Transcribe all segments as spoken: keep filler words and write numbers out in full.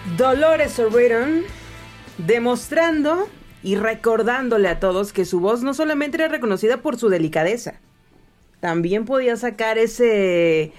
Dolores O'Riordan, demostrando y recordándole a todos que su voz no solamente era reconocida por su delicadeza, también podía sacar ese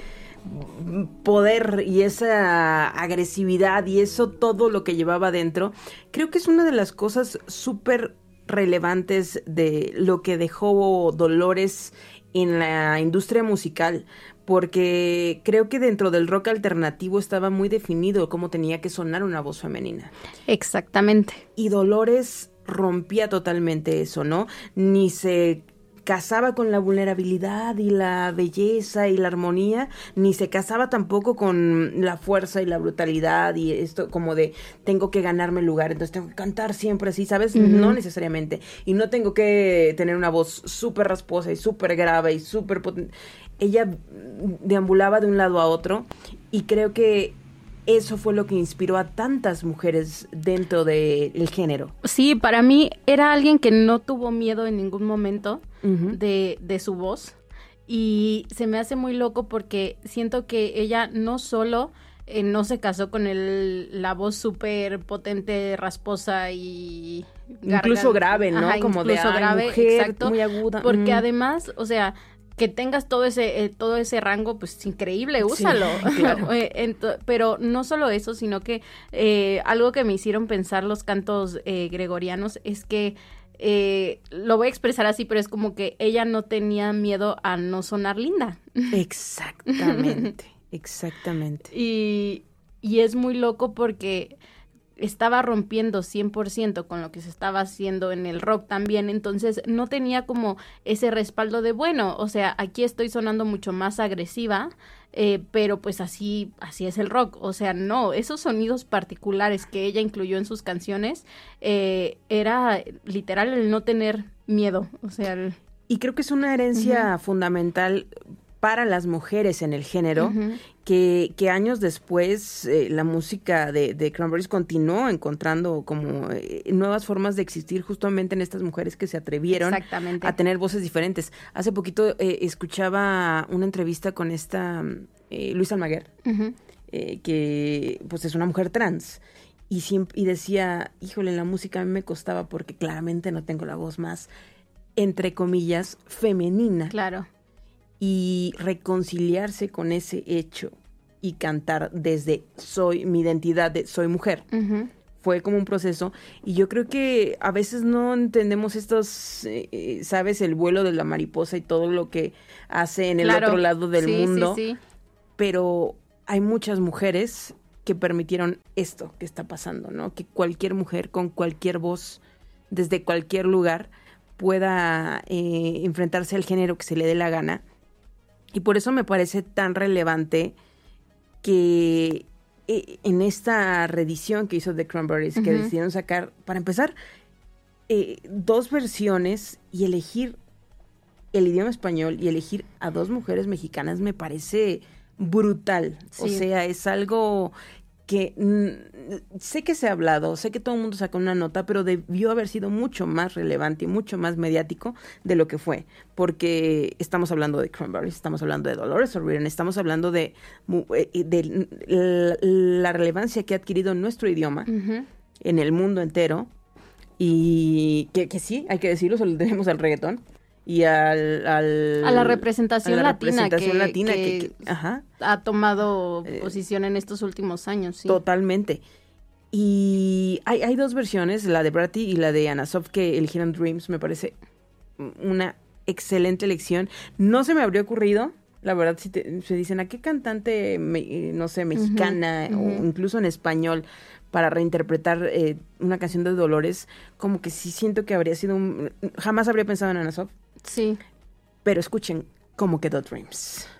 poder y esa agresividad y eso todo lo que llevaba dentro. Creo que es una de las cosas súper relevantes de lo que dejó Dolores en la industria musical, porque creo que dentro del rock alternativo estaba muy definido cómo tenía que sonar una voz femenina. Exactamente. Y Dolores rompía totalmente eso, ¿no? Ni se casaba con la vulnerabilidad y la belleza y la armonía, ni se casaba tampoco con la fuerza y la brutalidad y esto como de tengo que ganarme el lugar, entonces tengo que cantar siempre así, ¿sabes? Uh-huh. No necesariamente. Y no tengo que tener una voz súper rasposa y súper grave y súper potente. Ella deambulaba de un lado a otro y creo que eso fue lo que inspiró a tantas mujeres dentro del género. Sí, para mí era alguien que no tuvo miedo en ningún momento uh-huh. de, de su voz. Y se me hace muy loco porque siento que ella no solo eh, no se casó con el, la voz súper potente, rasposa y... Incluso garganta, grave, ¿no? Ajá, Como de grave, mujer, exacto, muy aguda. Porque uh-huh. además, o sea... que tengas todo ese eh, todo ese rango, pues increíble, úsalo. Sí, claro. Ento- pero no solo eso, sino que eh, algo que me hicieron pensar los cantos eh, gregorianos es que eh, lo voy a expresar así, pero es como que ella no tenía miedo a no sonar linda. Exactamente, exactamente. Y, y es muy loco porque estaba rompiendo cien por ciento con lo que se estaba haciendo en el rock también, entonces no tenía como ese respaldo de, bueno, o sea, aquí estoy sonando mucho más agresiva, eh, pero pues así, así es el rock, o sea, no, esos sonidos particulares que ella incluyó en sus canciones, eh, era literal el no tener miedo, o sea... El... Y creo que es una herencia uh-huh. fundamental para las mujeres en el género, uh-huh. que, que años después eh, la música de, de Cranberries continuó encontrando como eh, nuevas formas de existir justamente en estas mujeres que se atrevieron a tener voces diferentes. Hace poquito eh, escuchaba una entrevista con esta eh, Luis Almaguer, uh-huh. eh, que pues es una mujer trans, y, siempre, y decía, híjole, la música a mí me costaba porque claramente no tengo la voz más, entre comillas, femenina. Claro. Y reconciliarse con ese hecho y cantar desde soy, mi identidad de soy mujer. Uh-huh. Fue como un proceso y yo creo que a veces no entendemos estos, eh, sabes, el vuelo de la mariposa y todo lo que hace en el claro. otro lado del sí, mundo, sí, sí. Pero hay muchas mujeres que permitieron esto que está pasando, ¿no? Que cualquier mujer con cualquier voz, desde cualquier lugar, pueda eh, enfrentarse al género que se le dé la gana. Y por eso me parece tan relevante que eh, en esta reedición que hizo The Cranberries, uh-huh. que decidieron sacar, para empezar, eh, dos versiones y elegir el idioma español y elegir a dos mujeres mexicanas me parece brutal. Sí. O sea, es algo que mm, sé que se ha hablado, sé que todo el mundo sacó una nota, pero debió haber sido mucho más relevante y mucho más mediático de lo que fue, porque estamos hablando de Cranberries, estamos hablando de Dolores O'Riordan, estamos hablando de, de, de la, la relevancia que ha adquirido nuestro idioma uh-huh. en el mundo entero, y que, que sí, hay que decirlo, solo tenemos al reggaetón. Y al, al a la representación a la latina, representación que, latina que, que, que ajá. ha tomado posición en estos últimos años. Sí. Totalmente. Y hay, hay dos versiones, la de Bratty y la de Anna Soft, que eligieron Dreams. Me parece una excelente elección. No se me habría ocurrido, la verdad, si te, se dicen a qué cantante, me, no sé, mexicana uh-huh, uh-huh. o incluso en español para reinterpretar eh, una canción de Dolores, como que sí siento que habría sido un... Jamás habría pensado en Anna Soft. Sí. Pero escuchen cómo quedó Dreams.